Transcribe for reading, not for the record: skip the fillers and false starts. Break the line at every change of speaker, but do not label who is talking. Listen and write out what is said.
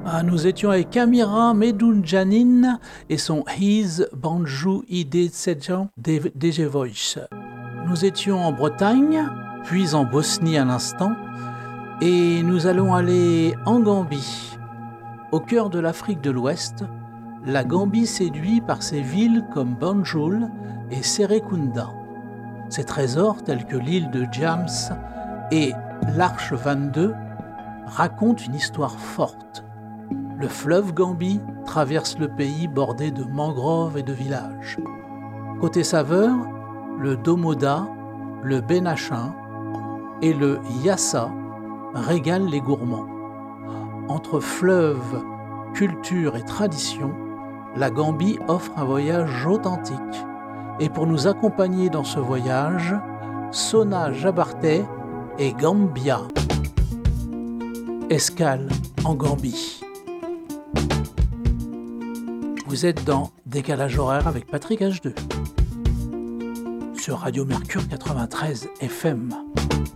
Nous étions avec Amira Medunjanin et son His Banju Ide Tsejan DG Voice. Nous étions en Bretagne, puis en Bosnie à l'instant, et nous allons aller en Gambie. Au cœur de l'Afrique de l'Ouest, la Gambie séduit par ses villes comme Banjul et Serekunda. Ses trésors, tels que l'île de James et l'Arche 22, racontent une histoire forte. Le fleuve Gambie traverse le pays bordé de mangroves et de villages. Côté saveur, le domoda, le benachin et le yassa régalent les gourmands. Entre fleuve, culture et tradition, la Gambie offre un voyage authentique. Et pour nous accompagner dans ce voyage, Sona Jabarté et Gambia. Escale en Gambie. Vous êtes dans Décalage horaire avec Patrick H2 sur Radio Mercure 93 FM.